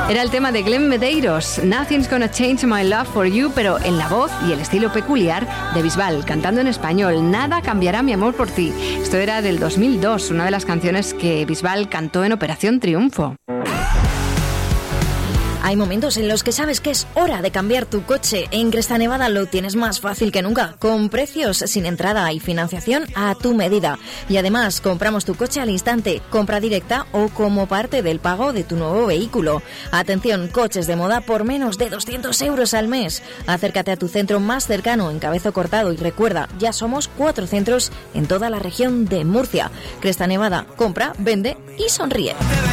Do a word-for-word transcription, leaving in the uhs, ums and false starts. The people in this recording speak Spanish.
Era el tema de Glenn Medeiros, Nothing's Gonna Change My Love For You, pero en la voz y el estilo peculiar de Bisbal, cantando en español, Nada cambiará mi amor por ti. Esto era del dos mil dos, una de las canciones que Bisbal cantó en Operación Triunfo. Hay momentos en los que sabes que es hora de cambiar tu coche. En Cresta Nevada lo tienes más fácil que nunca, con precios sin entrada y financiación a tu medida. Y además, compramos tu coche al instante, compra directa o como parte del pago de tu nuevo vehículo. Atención, coches de moda por menos de doscientos euros al mes. Acércate a tu centro más cercano en Cabezo Cortado y recuerda, ya somos cuatro centros en toda la región de Murcia. Cresta Nevada, compra, vende y sonríe.